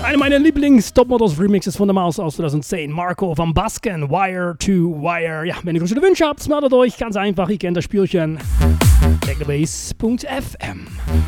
Eine meiner Lieblings-Top-Models-Remixes von der Maus aus 2010. Marco van Basken, Wire to Wire. Ja, wenn ihr größere Wünsche habt, meldet euch. Ganz einfach, ihr kennt das Spielchen. Technobase.fm.